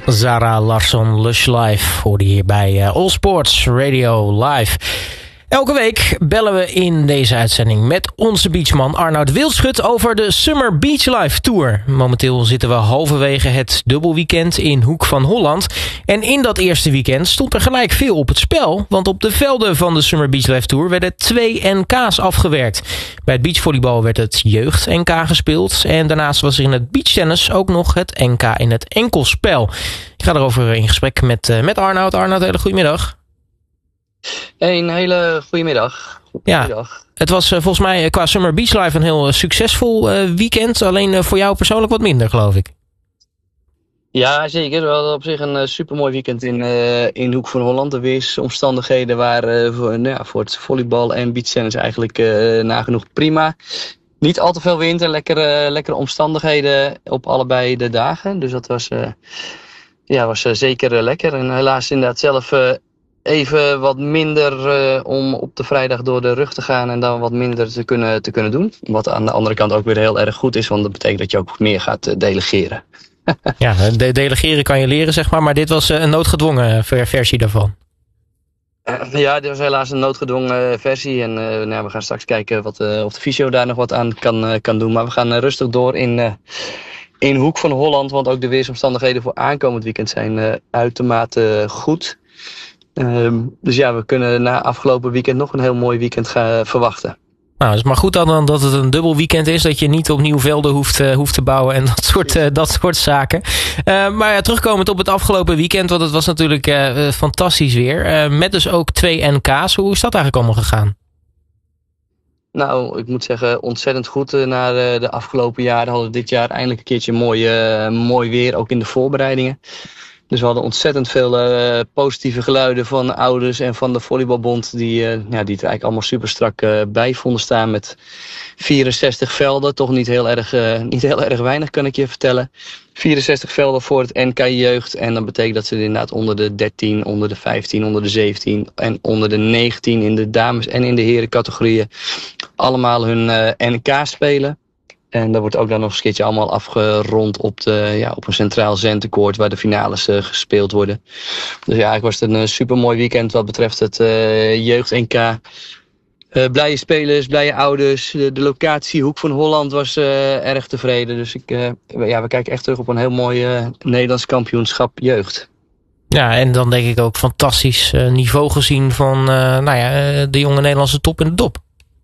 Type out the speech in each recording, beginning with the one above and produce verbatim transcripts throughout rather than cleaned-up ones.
Zara Larsson, Lush Live, hoorde hier bij uh, All Sports Radio Live. Elke week bellen we in deze uitzending met onze beachman Arnoud Wildschut over de Summer Beach Life Tour. Momenteel zitten we halverwege het dubbelweekend in Hoek van Holland. En in dat eerste weekend stond er gelijk veel op het spel. Want op de velden van de Summer Beach Life Tour werden twee N K's afgewerkt. Bij het beachvolleybal werd het jeugd-N K gespeeld. En daarnaast was er in het beachtennis ook nog het N K in het enkelspel. Ik ga erover in gesprek met, uh, met Arnoud. Arnoud, hele goedemiddag. Hey, een hele goede middag. Ja, het was uh, volgens mij uh, qua Summer Beach Life een heel uh, succesvol uh, weekend. Alleen uh, voor jou persoonlijk wat minder, geloof ik. Ja, zeker. We hadden op zich een uh, supermooi weekend in, uh, in Hoek van Holland. De weersomstandigheden waren uh, voor, nou ja, voor het volleybal en beachtennis eigenlijk uh, nagenoeg prima. Niet al te veel wind en lekkere, uh, lekkere omstandigheden op allebei de dagen. Dus dat was, uh, ja, was uh, zeker uh, lekker. En helaas inderdaad zelf... Uh, Even wat minder uh, om op de vrijdag door de rug te gaan en dan wat minder te kunnen, te kunnen doen. Wat aan de andere kant ook weer heel erg goed is, want dat betekent dat je ook meer gaat uh, delegeren. Ja, de delegeren kan je leren, zeg maar, maar dit was uh, een noodgedwongen versie daarvan. Uh, ja, dit was helaas een noodgedwongen versie en uh, nou, we gaan straks kijken wat, uh, of de fysio daar nog wat aan kan, uh, kan doen. Maar we gaan uh, rustig door in... Uh, in Hoek van Holland, want ook de weersomstandigheden voor aankomend weekend zijn uh, uitermate goed. Um, dus ja, we kunnen na afgelopen weekend nog een heel mooi weekend gaan verwachten. Nou, het is maar goed dan dat het een dubbel weekend is. Dat je niet opnieuw velden hoeft, uh, hoeft te bouwen en dat soort, uh, dat soort zaken. Uh, maar ja, terugkomend op het afgelopen weekend. Want het was natuurlijk uh, fantastisch weer. Uh, met dus ook twee N K's. Hoe is dat eigenlijk allemaal gegaan? Nou, ik moet zeggen ontzettend goed. Uh, na de, de afgelopen jaren hadden we dit jaar eindelijk een keertje mooi, uh, mooi weer. Ook in de voorbereidingen. Dus we hadden ontzettend veel uh, positieve geluiden van ouders en van de volleybalbond. Die, uh, ja, die het eigenlijk allemaal super strak uh, bij vonden staan met vierenzestig velden. Toch niet heel, erg, uh, niet heel erg weinig, kan ik je vertellen. vierenzestig velden voor het N K jeugd. En dat betekent dat ze inderdaad onder de dertien, onder de vijftien, onder de zeventien en onder de negentien in de dames- en in de herencategorieën allemaal hun uh, N K spelen. En dat wordt ook dan nog eens een keertje allemaal afgerond op, de, ja, op een centraal zendkoord waar de finales uh, gespeeld worden. Dus ja, eigenlijk was het een uh, supermooi weekend wat betreft het uh, jeugd-N K. Uh, blije spelers, blije ouders. De, de locatie Hoek van Holland was uh, erg tevreden. Dus ik, uh, ja, we kijken echt terug op een heel mooi uh, Nederlands kampioenschap jeugd. Ja, en dan denk ik ook fantastisch uh, niveau gezien van uh, nou ja, uh, de jonge Nederlandse top in de dop.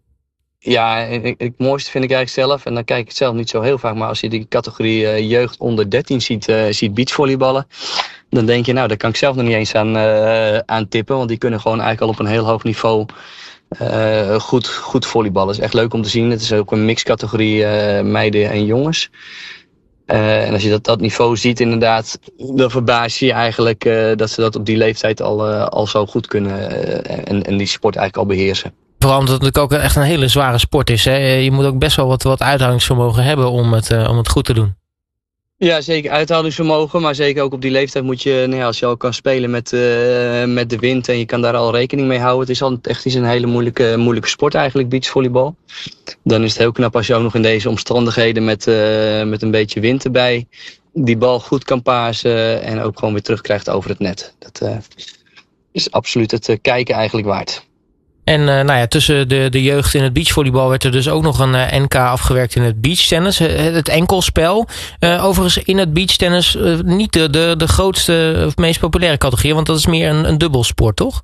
Ja, het, het mooiste vind ik eigenlijk zelf, en dan kijk ik het zelf niet zo heel vaak, maar als je die categorie uh, jeugd onder dertien ziet, uh, ziet beachvolleyballen, dan denk je, nou, daar kan ik zelf nog niet eens aan, uh, aan tippen, want die kunnen gewoon eigenlijk al op een heel hoog niveau uh, goed, goed volleyballen. Het is echt leuk om te zien. Het is ook een mixcategorie uh, meiden en jongens. Uh, en als je dat, dat niveau ziet inderdaad, dan verbaas je je eigenlijk uh, dat ze dat op die leeftijd al, uh, al zo goed kunnen uh, en, en die sport eigenlijk al beheersen. Vooral omdat het natuurlijk ook echt een hele zware sport is. Hè? Je moet ook best wel wat, wat uithoudingsvermogen hebben om het, uh, om het goed te doen. Ja, zeker uithoudingsvermogen. Maar zeker ook op die leeftijd moet je, nou ja, als je al kan spelen met, uh, met de wind en je kan daar al rekening mee houden. Het is altijd echt een hele moeilijke, moeilijke sport eigenlijk, beachvolleybal. Dan is het heel knap als je ook nog in deze omstandigheden met, uh, met een beetje wind erbij die bal goed kan pasen en ook gewoon weer terugkrijgt over het net. Dat uh, is absoluut het uh, kijken eigenlijk waard. En uh, nou ja, tussen de, de jeugd in het beachvolleybal werd er dus ook nog een uh, N K afgewerkt in het beachtennis. Het, het enkelspel. Uh, overigens in het beachtennis uh, niet de, de, de grootste of meest populaire categorie, want dat is meer een, een dubbelsport, toch?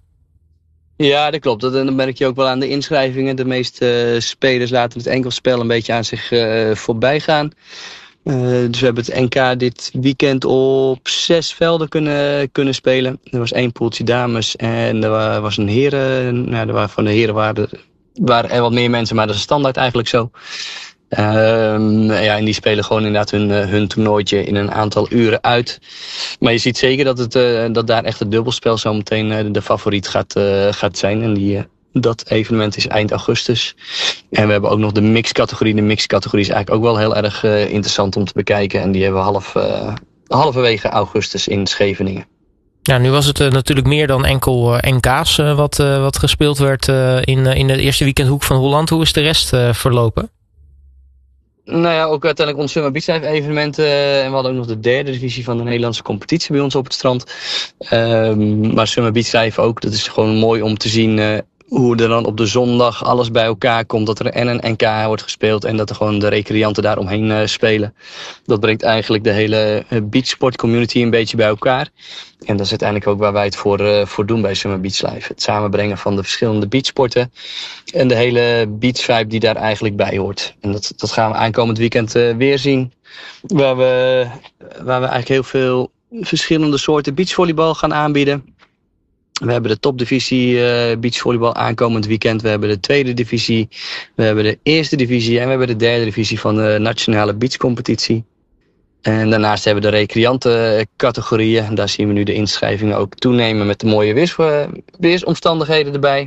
Ja, dat klopt. Dat, dat merk je ook wel aan de inschrijvingen. De meeste uh, spelers laten het enkelspel een beetje aan zich uh, voorbij gaan. Uh, dus we hebben het N K dit weekend op zes velden kunnen, kunnen spelen. Er was één poeltje dames en er was een heren. Nou, er waren, van de heren waren, waren er wat meer mensen, maar dat is standaard eigenlijk zo. Uh, ja, en die spelen gewoon inderdaad hun, hun toernooitje in een aantal uren uit. Maar je ziet zeker dat, het, uh, dat daar echt het dubbelspel zo meteen uh, de favoriet gaat, uh, gaat zijn. En die... Uh, Dat evenement is eind augustus. En we hebben ook nog de mixcategorie. De mixcategorie is eigenlijk ook wel heel erg uh, interessant om te bekijken. En die hebben we half, uh, halverwege augustus in Scheveningen. Ja, nu was het uh, natuurlijk meer dan enkel uh, N K's uh, wat, uh, wat gespeeld werd uh, in, uh, in het eerste weekend Hoek van Holland. Hoe is de rest uh, verlopen? Nou ja, ook uiteindelijk ons Summer Beach Life evenementen. Uh, en we hadden ook nog de derde divisie van de Nederlandse competitie bij ons op het strand. Um, maar Summer Beach Life ook. Dat is gewoon mooi om te zien uh, hoe er dan op de zondag alles bij elkaar komt. Dat er en een N K wordt gespeeld en dat er gewoon de recreanten daaromheen uh, spelen. Dat brengt eigenlijk de hele uh, beachsport community een beetje bij elkaar. En dat is uiteindelijk ook waar wij het voor, uh, voor doen bij Summer Beach Life. Het samenbrengen van de verschillende beachsporten. En de hele beach vibe die daar eigenlijk bij hoort. En dat, dat gaan we aankomend weekend uh, weer zien. Waar we, waar we eigenlijk heel veel verschillende soorten beachvolleybal gaan aanbieden. We hebben de topdivisie uh, beachvolleybal aankomend weekend. We hebben de tweede divisie. We hebben de eerste divisie. En we hebben de derde divisie van de nationale beachcompetitie. En daarnaast hebben we de recreantencategorieën. En daar zien we nu de inschrijvingen ook toenemen met de mooie weers, weersomstandigheden erbij.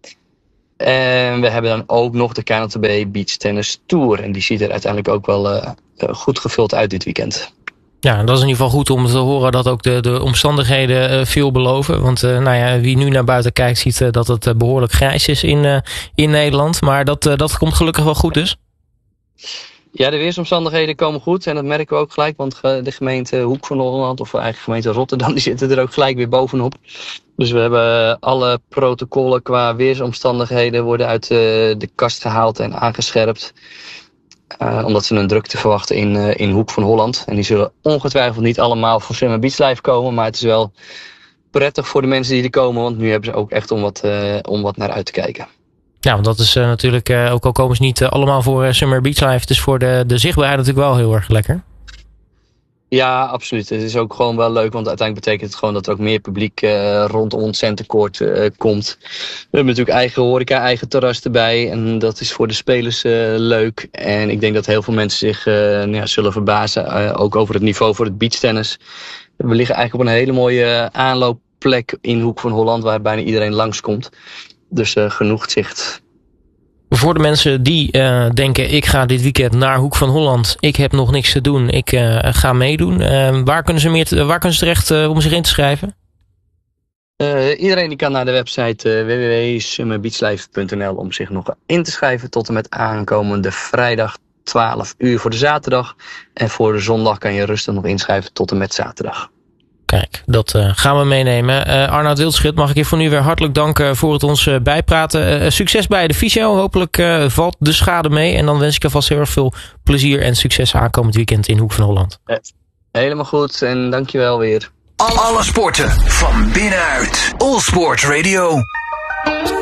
En we hebben dan ook nog de K N L T B Beach Tennis Tour. En die ziet er uiteindelijk ook wel uh, goed gevuld uit dit weekend. Ja, dat is in ieder geval goed om te horen dat ook de, de omstandigheden uh, veel beloven. Want uh, nou ja, wie nu naar buiten kijkt ziet uh, dat het uh, behoorlijk grijs is in, uh, in Nederland. Maar dat, uh, dat komt gelukkig wel goed dus. Ja, de weersomstandigheden komen goed en dat merken we ook gelijk. Want de gemeente Hoek van Holland of eigenlijk gemeente Rotterdam, die zitten er ook gelijk weer bovenop. Dus we hebben alle protocollen qua weersomstandigheden worden uit de, de kast gehaald en aangescherpt. Uh, omdat ze een drukte verwachten in, uh, in Hoek van Holland. En die zullen ongetwijfeld niet allemaal voor Summer Beach Life komen. Maar het is wel prettig voor de mensen die er komen. Want nu hebben ze ook echt om wat, uh, om wat naar uit te kijken. Ja, want dat is uh, natuurlijk, uh, ook al komen ze niet uh, allemaal voor uh, Summer Beach Life. Het is voor de, de zichtbaarheid natuurlijk wel heel erg lekker. Ja, absoluut. Het is ook gewoon wel leuk, want uiteindelijk betekent het gewoon dat er ook meer publiek uh, rondom ons centercourt uh, komt. We hebben natuurlijk eigen horeca, eigen terras erbij en dat is voor de spelers uh, leuk. En ik denk dat heel veel mensen zich uh, nou ja, zullen verbazen, uh, ook over het niveau voor het beachtennis. We liggen eigenlijk op een hele mooie aanloopplek in Hoek van Holland, waar bijna iedereen langskomt. Dus uh, genoeg zicht. Voor de mensen die uh, denken, ik ga dit weekend naar Hoek van Holland. Ik heb nog niks te doen. Ik uh, ga meedoen. Uh, waar, kunnen ze meer te, waar kunnen ze terecht uh, om zich in te schrijven? Uh, iedereen die kan naar de website uh, w w w punt summer beach life punt n l om zich nog in te schrijven. Tot en met aankomende vrijdag twaalf uur voor de zaterdag. En voor de zondag kan je rustig nog inschrijven tot en met zaterdag. Kijk, dat uh, gaan we meenemen. Uh, Arnoud Wildschut, mag ik je voor nu weer hartelijk danken voor het ons uh, bijpraten. Uh, succes bij de fysio. Hopelijk uh, valt de schade mee. En dan wens ik je vast heel erg veel plezier en succes aankomend weekend in Hoek van Holland. Ja, helemaal goed en dankjewel weer. Alle sporten van binnenuit. All Sport Radio.